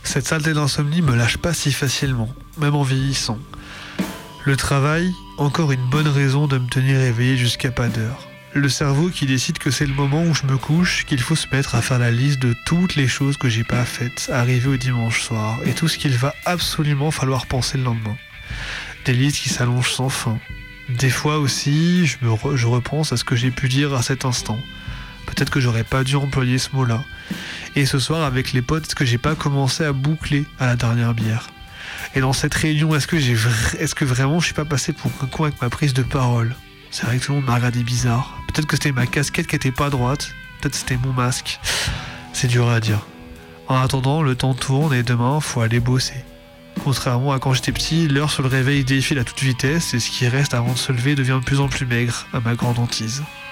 Cette saleté d'insomnie me lâche pas si facilement, même en vieillissant. Le travail, encore une bonne raison de me tenir éveillé jusqu'à pas d'heure. Le cerveau qui décide que c'est le moment où je me couche, qu'il faut se mettre à faire la liste de toutes les choses que j'ai pas faites, arrivé au dimanche soir, et tout ce qu'il va absolument falloir penser le lendemain. Des listes qui s'allongent sans fin. Des fois aussi, je repense à ce que j'ai pu dire à cet instant. Peut-être que j'aurais pas dû employer ce mot-là. Et ce soir, avec les potes, est-ce que j'ai pas commencé à boucler à la dernière bière ? Et dans cette réunion, est-ce que vraiment je suis pas passé pour un con avec ma prise de parole ? C'est vrai que tout le monde m'a regardé bizarre. Peut-être que c'était ma casquette qui était pas droite. Peut-être que c'était mon masque. C'est dur à dire. En attendant, le temps tourne et demain, faut aller bosser. Contrairement à quand j'étais petit, l'heure sur le réveil défile à toute vitesse et ce qui reste avant de se lever devient de plus en plus maigre, à ma grande hantise.